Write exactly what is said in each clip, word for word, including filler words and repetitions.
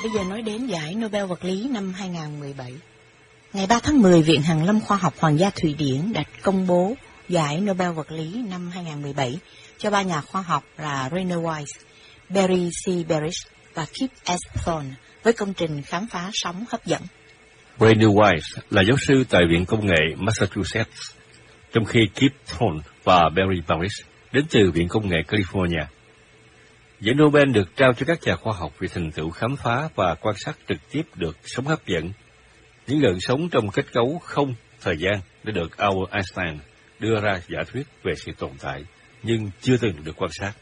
bây giờ nói đến giải Nobel vật lý năm hai không một bảy. Ngày ba tháng mười, Viện Hàn lâm Khoa học Hoàng gia Thụy Điển đã công bố giải Nobel vật lý năm hai không một bảy cho ba nhà khoa học là Rainer Weiss, Barry C. Barish và Kip S. Thorne với công trình khám phá sóng hấp dẫn. Rainer Weiss là giáo sư tại Viện Công nghệ Massachusetts, trong khi Kip Thorne và Barry Barish đến từ Viện Công nghệ California. Giải Nobel được trao cho các nhà khoa học vì thành tựu khám phá và quan sát trực tiếp được sóng hấp dẫn. Những gợn sóng trong kết cấu không thời gian đã được Albert Einstein đưa ra giả thuyết về sự tồn tại, nhưng chưa từng được quan sát.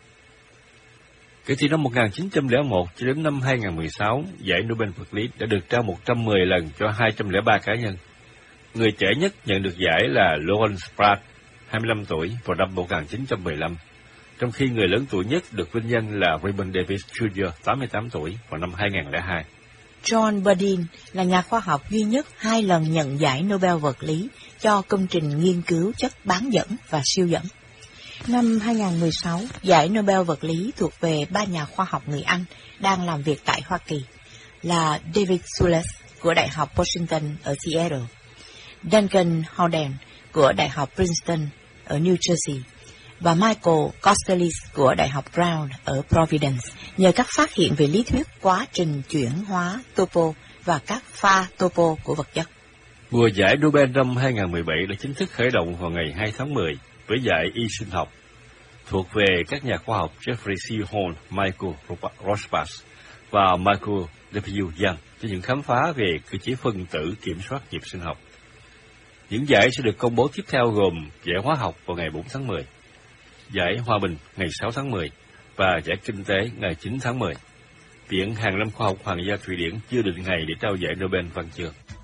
Kể từ năm một nghìn chín trăm lẻ một cho đến năm hai không một sáu, giải Nobel vật lý đã được trao một trăm mười lần cho hai trăm lẻ ba cá nhân. Người trẻ nhất nhận được giải là Lawrence Spratt, hai mươi lăm tuổi, vào năm một nghìn chín trăm mười lăm, trong khi người lớn tuổi nhất được vinh danh là Raymond Davis Junior, tám mươi tám tuổi, vào năm hai không không hai. John Bardeen là nhà khoa học duy nhất hai lần nhận giải Nobel vật lý cho công trình nghiên cứu chất bán dẫn và siêu dẫn. Năm hai không một sáu, giải Nobel vật lý thuộc về ba nhà khoa học người Anh đang làm việc tại Hoa Kỳ là David Soles của Đại học Washington ở Seattle, Duncan Howden của Đại học Princeton ở New Jersey và Michael Kostelis của Đại học Brown ở Providence, nhờ các phát hiện về lý thuyết quá trình chuyển hóa topo và các pha topo của vật chất. Mùa giải Nobel năm hai không một bảy đã chính thức khởi động vào ngày hai tháng mười với giải y sinh học thuộc về các nhà khoa học Jeffrey C. Horn, Michael Rosbash và Michael W. Young cho những khám phá về cơ chế phân tử kiểm soát nhịp sinh học. Những giải sẽ được công bố tiếp theo gồm giải hóa học vào ngày bốn tháng mười, giải hòa bình ngày sáu tháng mười và giải kinh tế ngày chín tháng mười. Viện Hàn lâm Khoa học Hoàng gia Thụy Điển chưa định ngày để trao giải Nobel văn chương.